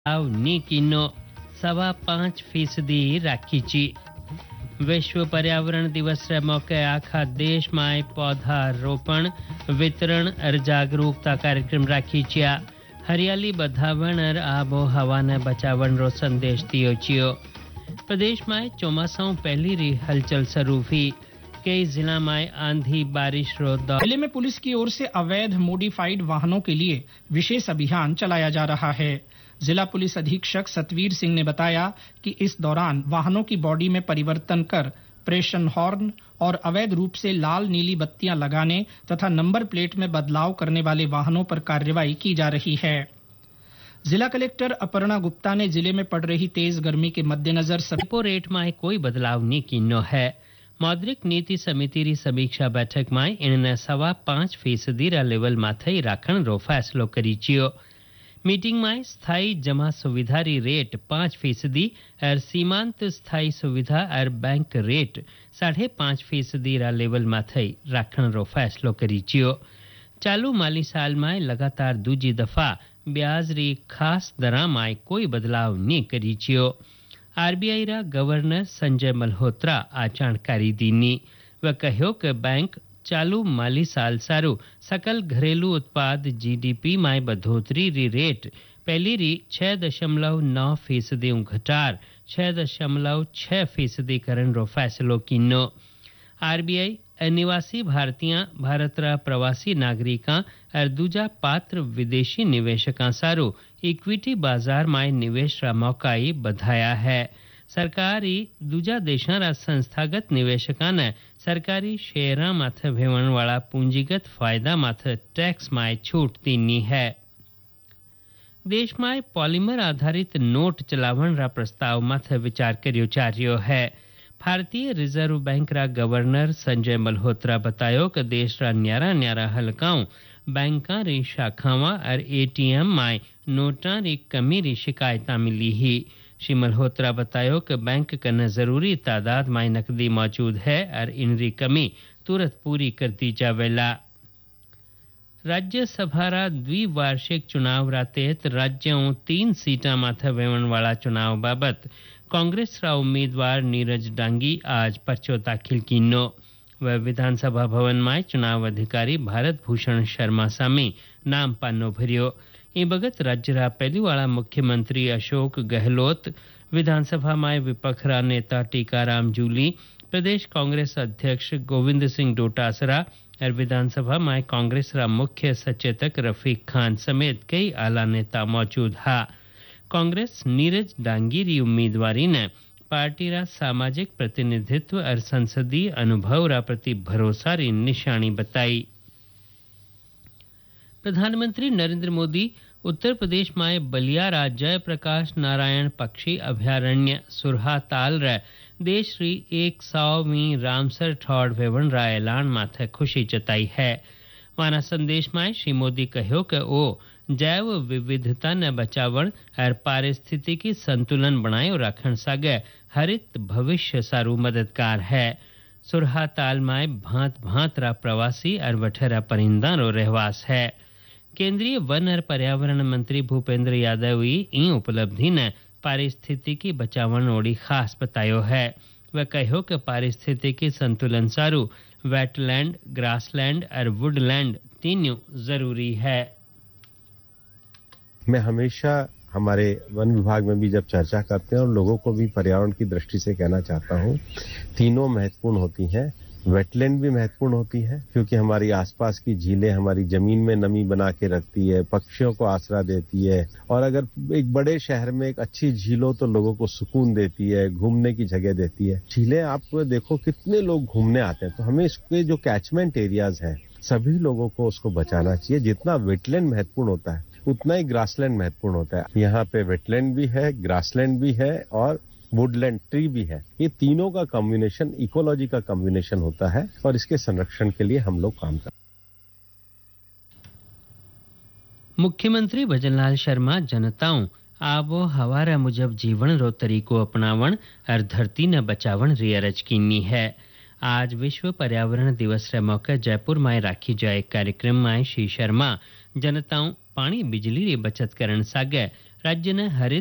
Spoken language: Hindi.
नी किनो 5.5% राखी। विश्व पर्यावरण दिवस रे मौके आखा देश में पौधा रोपण वितरण और जागरूकता कार्यक्रम राखी। हरियाली बधावण और आबो हवा ने बचावण रो संदेश दियो छियो। प्रदेश में चौमासाओं पहली री हलचल शुरू हुई। कई जिला में आंधी बारिश रो जिले में पुलिस की ओर से अवैध मोडिफाइड वाहनों के लिए विशेष अभियान चलाया जा रहा है। जिला पुलिस अधीक्षक सतवीर सिंह ने बताया कि इस दौरान वाहनों की बॉडी में परिवर्तन कर प्रेशन हॉर्न और अवैध रूप से लाल नीली बत्तियां लगाने तथा नंबर प्लेट में बदलाव करने वाले वाहनों पर कार्रवाई की जा रही है। जिला कलेक्टर अपर्णा गुप्ता ने जिले में पड़ रही तेज गर्मी के मद्देनजर रेपो रेट में कोई बदलाव नहीं किनो है। मौद्रिक नीति समिति री समीक्षा बैठक में इनने 5.5% रा लेवल माथे राखण रो फैसलो करी छियो। मीटिंग में स्थायी जमा सुविधा री रेट 5% और सीमांत स्थायी सुविधा और बैंक रेट 5.5% रा लेवल माथे राखण रो फैसलो करी छियो। चालू माली साल में लगातार दूजी दफा ब्याज री खास दरा में कोई बदलाव नहीं करी छियो। आरबीआई रा गवर्नर संजय मल्होत्रा आ जानकारी दीनी। वह कहो कि बैंक चालू माली साल सारू सकल घरेलू उत्पाद जीडीपी में बढ़ोतरी री रेट पहली री 6.9% घटार 6.6% करण रो फैसलो किनो। आरबीआई अनिवासी भारतीय भारत रा प्रवासी नागरिकां और दूजा पात्र विदेशी निवेशकां सारू इक्विटी बाजार में निवेश रा मौकाई बधाया है। सरकारी दूजा देशां रा संस्थागत निवेशकां ने सरकारी शेयरां माथे भेवण वाला पूंजीगत फायदा माथे टैक्स में छूट दीनी है। देश में पॉलीमर आधारित नोट चलावण रा प्रस्ताव माथे विचार कर्यो जा रह्यो है। भारतीय रिजर्व बैंक रा गवर्नर संजय मल्होत्रा बतायो कि देश रा न्यारा हलकाओं बैंकां री शाखावां और एटीएम में नोटां री कमी री शिकायतां मिली ही। श्री मल्होत्रा बतायो कि बैंक कने जरूरी तादाद में नकदी मौजूद है और इनरी कमी तुरंत पूरी कर दी जावेला। राज्यसभा रा द्विवार्षिक चुनाव रा तहत राज्यों 3 सीटा माथे वेवण वाला चुनाव बाबत कांग्रेस रा उम्मीदवार नीरज डांगी आज पर्चो दाखिल कीनो। वह विधानसभा भवन में चुनाव अधिकारी भारत भूषण शर्मा सामी नाम पानो भरियो। ई बगत राज्य रा पहली वाला मुख्यमंत्री अशोक गहलोत, विधानसभा में विपक्ष रा नेता टीकाराम जूली, प्रदेश कांग्रेस अध्यक्ष गोविंद सिंह डोटासरा और विधानसभा में कांग्रेस रा मुख्य सचेतक रफीक खान समेत कई आला नेता मौजूद हा। कांग्रेस नीरज डांगी री उम्मीदवारी ने पार्टी रा सामाजिक प्रतिनिधित्व और संसदीय अनुभव रा प्रति भरोसा री निशानी बताई। प्रधानमंत्री नरेंद्र मोदी उत्तर प्रदेश में बलिया रा जयप्रकाश नारायण पक्षी अभयारण्य सुरहा ताल रे देश री 100वीं रामसर ठौड़ वेवण रा ऐलान माथे खुशी जताई है। वाना संदेश में श्री मोदी कहो कि ओ जैव विविधता ने बचावण और पारिस्थितिकी संतुलन बनाए रखण सागे हरित भविष्य सारू मददगार है। सुरहा ताल में भांत रा प्रवासी और वठेरा परिंदा रो रहवास है। केंद्रीय वन और पर्यावरण मंत्री भूपेंद्र यादव ई उपलब्धि ने पारिस्थितिकी बचावण ओड़ी खास बतायो है। वह कहो कि पारिस्थितिकी संतुलन सारू वेटलैंड, ग्रासलैंड और वुडलैंड तीनों जरूरी है। मैं हमेशा हमारे वन विभाग में भी जब चर्चा करते हैं और लोगों को भी पर्यावरण की दृष्टि से कहना चाहता हूँ, तीनों महत्वपूर्ण होती हैं। वेटलैंड भी महत्वपूर्ण होती है क्योंकि हमारी आसपास की झीलें हमारी जमीन में नमी बना के रखती है, पक्षियों को आसरा देती है और अगर एक बड़े शहर में एक अच्छी झील हो तो लोगों को सुकून देती है, घूमने की जगह देती है। झीलें आप देखो कितने लोग घूमने आते हैं, तो हमें इसके जो कैचमेंट एरियाज हैं सभी लोगों को उसको बचाना चाहिए। जितना वेटलैंड महत्वपूर्ण होता है उतना ही ग्रासलैंड महत्वपूर्ण होता है। यहाँ पे वेटलैंड भी है, ग्रासलैंड भी है और वुडलैंड ट्री भी है। ये तीनों का कॉम्बिनेशन इकोलॉजी का कॉम्बिनेशन होता है और इसके संरक्षण के लिए हम लोग काम करते हैं। मुख्यमंत्री भजनलाल शर्मा जनताओं आबो हवारा मुजब जीवन रो तरीको अपनावण और धरती न बचावण री अरज कीनी है। आज विश्व पर्यावरण दिवस रे मौके जयपुर में राखी जाए कार्यक्रम में श्री शर्मा जनताओं पानी बिजली री बचत करण सागे राज्यನ ಹರಿತ